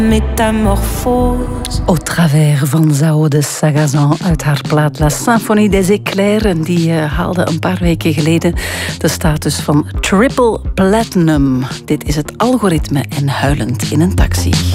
Métamorphose. Au travers van Zao de Sagazan uit haar plaat La Symphonie des Éclairs. En die haalde een paar weken geleden de status van triple platinum. Dit is het algoritme en huilend in een taxi.